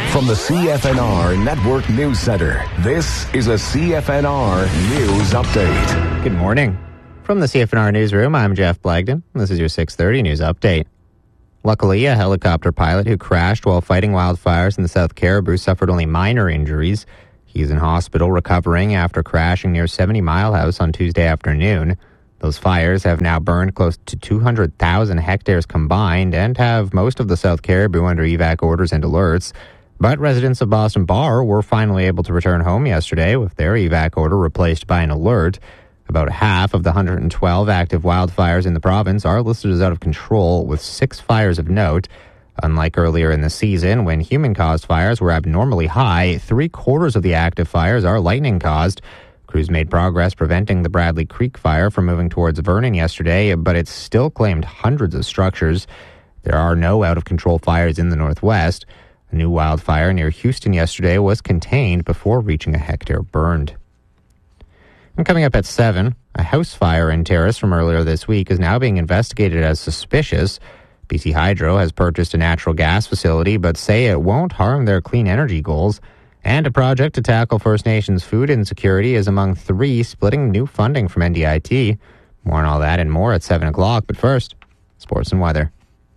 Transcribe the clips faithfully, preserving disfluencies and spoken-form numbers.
From the C F N R Network News Center, this is a C F N R News Update. Good morning. From the C F N R Newsroom, I'm Jeff Blagden. This is your six thirty News Update. Luckily, a helicopter pilot who crashed while fighting wildfires in the South Caribou suffered only minor injuries. He's in hospital recovering after crashing near seventy Mile House on Tuesday afternoon. Those fires have now burned close to two hundred thousand hectares combined and have most of the South Caribou under evac orders and alerts. But residents of Boston Bar were finally able to return home yesterday with their evac order replaced by an alert. About half of the one hundred twelve active wildfires in the province are listed as out of control, with six fires of note. Unlike earlier in the season, when human-caused fires were abnormally high, three-quarters of the active fires are lightning-caused. Crews made progress preventing the Bradley Creek fire from moving towards Vernon yesterday, but it still claimed hundreds of structures. There are no out-of-control fires in the northwest. A new wildfire near Houston yesterday was contained before reaching a hectare burned. And coming up at seven, a house fire in Terrace from earlier this week is now being investigated as suspicious. B C Hydro has purchased a natural gas facility, but say it won't harm their clean energy goals. And a project to tackle First Nations food insecurity is among three splitting new funding from N D I T. More on all that and more at seven o'clock, but first, sports and weather.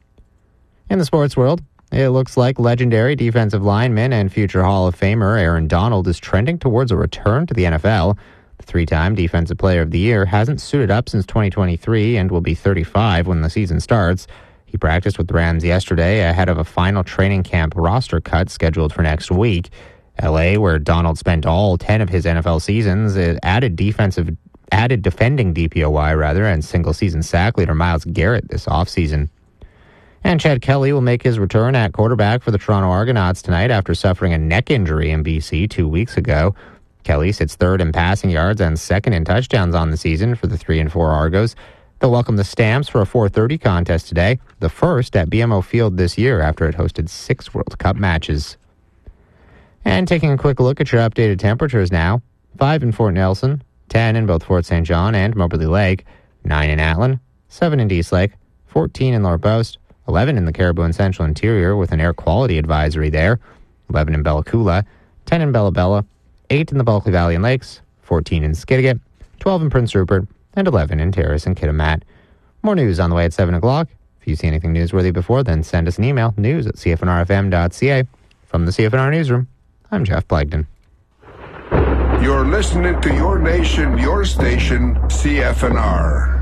In the sports world, it looks like legendary defensive lineman and future Hall of Famer Aaron Donald is trending towards a return to the N F L. The three-time Defensive Player of the Year hasn't suited up since twenty twenty-three and will be thirty-five when the season starts. He practiced with the Rams yesterday ahead of a final training camp roster cut scheduled for next week. L A, where Donald spent all ten of his N F L seasons, added defensive, added defending D P O Y rather, and single-season sack leader Myles Garrett this offseason. And Chad Kelly will make his return at quarterback for the Toronto Argonauts tonight after suffering a neck injury in B C two weeks ago. Kelly sits third in passing yards and second in touchdowns on the season for the three and four Argos. They'll welcome the Stamps for a four thirty contest today, the first at B M O Field this year after it hosted six World Cup matches. And taking a quick look at your updated temperatures now. five in Fort Nelson, ten in both Fort Saint John and Moberly Lake, nine in Atlin, seven in Dease Lake, fourteen in Lower Post, eleven in the Caribou and Central Interior with an air quality advisory there, eleven in Bella Coola, ten in Bella Bella, eight in the Bulkley Valley and Lakes, fourteen in Skidegate, twelve in Prince Rupert, and eleven in Terrace and Kitimat. More news on the way at seven o'clock. If you see anything newsworthy before, then send us an email, news at c f n r f m dot c a. From the C F N R Newsroom, I'm Jeff Blagden. You're listening to your nation, your station, C F N R.